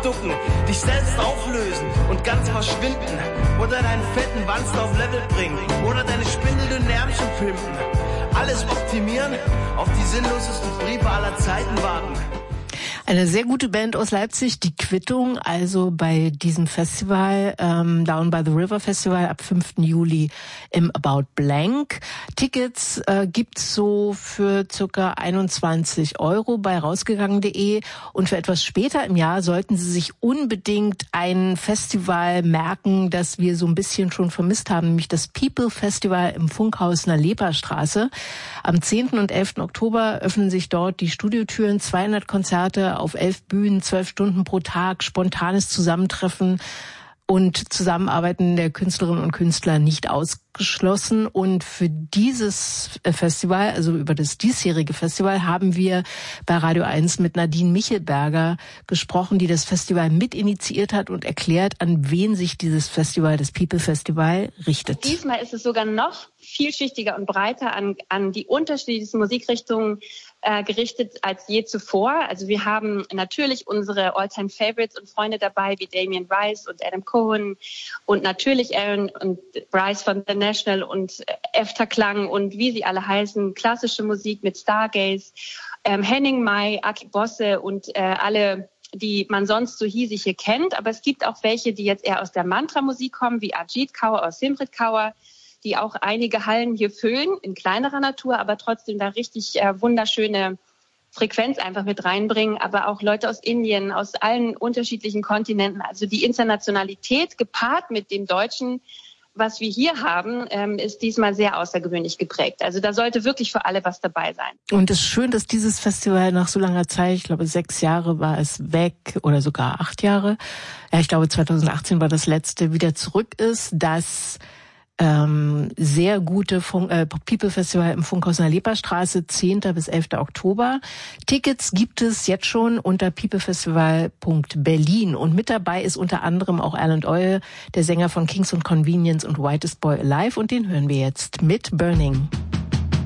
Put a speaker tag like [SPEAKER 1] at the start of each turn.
[SPEAKER 1] ducken, dich selbst auflösen und ganz verschwinden. Oder deinen fetten Wanst auf Level bringen. Oder deine spindelnden Ärmchen pimpen. Alles optimieren, auf die sinnlosesten Briefe aller Zeiten warten.
[SPEAKER 2] Eine sehr gute Band aus Leipzig, die Quittung, also bei diesem Festival, Down by the River Festival ab 5. Juli im About Blank. Tickets gibt's so für circa 21 € bei rausgegangen.de, und für etwas später im Jahr sollten Sie sich unbedingt ein Festival merken, das wir so ein bisschen schon vermisst haben, nämlich das People Festival im Funkhaus in der Leperstraße. Am 10. und 11. Oktober öffnen sich dort die Studiotüren, 200 Konzerte auf 11 Bühnen, 12 Stunden pro Tag, spontanes Zusammentreffen und Zusammenarbeiten der Künstlerinnen und Künstler nicht ausgeschlossen. Und für dieses Festival, also über das diesjährige Festival, haben wir bei Radio 1 mit Nadine Michelberger gesprochen, die das Festival mitinitiiert hat und erklärt, an wen sich dieses Festival, das People Festival, richtet.
[SPEAKER 3] Diesmal ist es sogar noch vielschichtiger und breiter an die unterschiedlichsten Musikrichtungen gerichtet als je zuvor. Also wir haben natürlich unsere All-Time-Favorites und Freunde dabei, wie Damien Rice und Adam Cohen und natürlich Aaron und Bryce von The National und Efterklang und wie sie alle heißen, klassische Musik mit Stargaze, Henning Mai, Aki Bosse und alle, die man sonst so hiesig hier kennt. Aber es gibt auch welche, die jetzt eher aus der Mantra-Musik kommen, wie Ajit Kaur aus Simrit Kaur, die auch einige Hallen hier füllen, in kleinerer Natur, aber trotzdem da richtig wunderschöne Frequenz einfach mit reinbringen. Aber auch Leute aus Indien, aus allen unterschiedlichen Kontinenten. Also die Internationalität gepaart mit dem Deutschen, was wir hier haben, ist diesmal sehr außergewöhnlich geprägt. Also da sollte wirklich für alle was dabei sein.
[SPEAKER 2] Und es ist schön, dass dieses Festival nach so langer Zeit, ich glaube 6 Jahre war es weg oder sogar 8 Jahre, ja ich glaube 2018 war das letzte, wieder zurück ist, dass sehr gute People Festival im Funkhaus in der Leperstraße, 10. bis 11. Oktober. Tickets gibt es jetzt schon unter peoplefestival.berlin. Und mit dabei ist unter anderem auch Alan Doyle, der Sänger von Kings und Convenience und Whitest Boy Alive. Und den hören wir jetzt mit Burning.